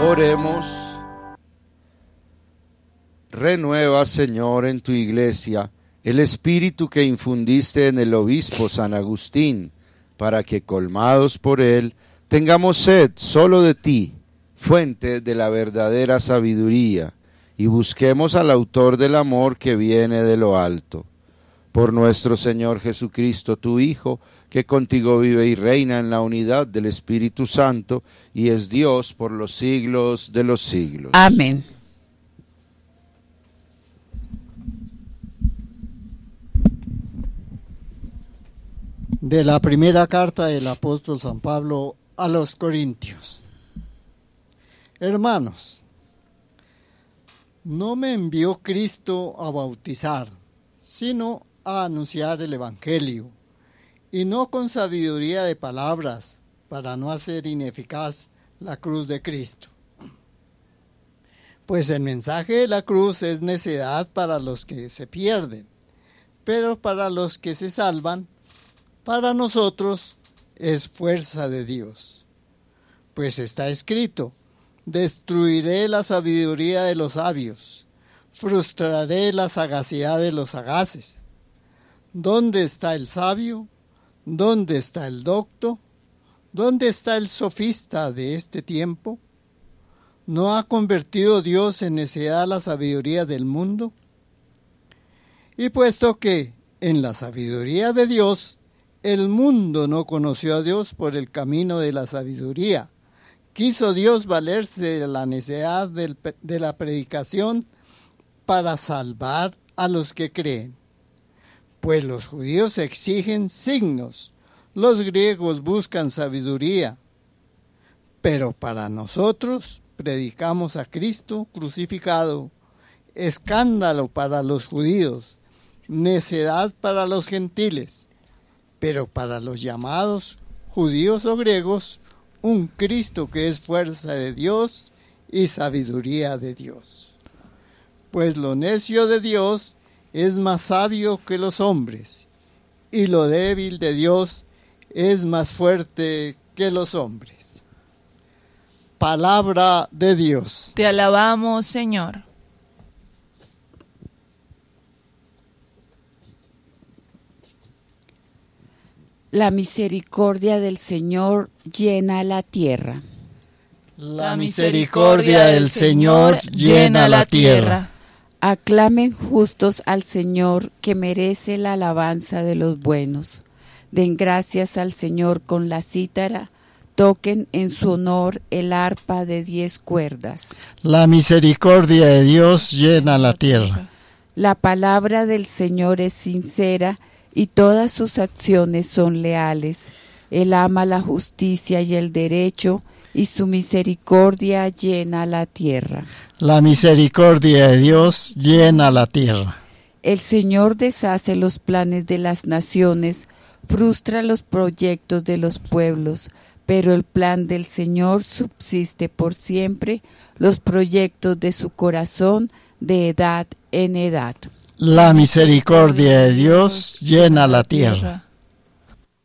Oremos. Renueva, Señor, en tu iglesia el espíritu que infundiste en el obispo San Agustín, para que, colmados por él, tengamos sed solo de ti, fuente de la verdadera sabiduría, y busquemos al autor del amor que viene de lo alto. Por nuestro Señor Jesucristo, tu Hijo, que contigo vive y reina en la unidad del Espíritu Santo, y es Dios por los siglos de los siglos. Amén. De la primera carta del apóstol San Pablo a los Corintios. Hermanos, no me envió Cristo a bautizar, sino a anunciar el Evangelio, y no con sabiduría de palabras, para no hacer ineficaz la cruz de Cristo. Pues el mensaje de la cruz es necedad para los que se pierden, pero para los que se salvan, para nosotros es fuerza de Dios. Pues está escrito: destruiré la sabiduría de los sabios, frustraré la sagacidad de los sagaces. ¿Dónde está el sabio? ¿Dónde está el docto? ¿Dónde está el sofista de este tiempo? ¿No ha convertido Dios en necedad la sabiduría del mundo? Y puesto que en la sabiduría de Dios el mundo no conoció a Dios por el camino de la sabiduría, quiso Dios valerse de la necedad de la predicación para salvar a los que creen. Pues los judíos exigen signos, los griegos buscan sabiduría, pero para nosotros predicamos a Cristo crucificado, escándalo para los judíos, necedad para los gentiles, pero para los llamados judíos o griegos, un Cristo que es fuerza de Dios y sabiduría de Dios. Pues lo necio de Dios es más sabio que los hombres, y lo débil de Dios es más fuerte que los hombres. Palabra de Dios. Te alabamos, Señor. La misericordia del Señor llena la tierra. La misericordia del Señor llena la tierra. Aclamen justos al Señor, que merece la alabanza de los buenos. Den gracias al Señor con la cítara, toquen en su honor el arpa de 10 cuerdas. La misericordia de Dios llena la tierra. La palabra del Señor es sincera, y todas sus acciones son leales. Él ama la justicia y el derecho, y su misericordia llena la tierra. La misericordia de Dios llena la tierra. El Señor deshace los planes de las naciones, frustra los proyectos de los pueblos, pero el plan del Señor subsiste por siempre, los proyectos de su corazón de edad en edad. La misericordia de Dios llena la tierra.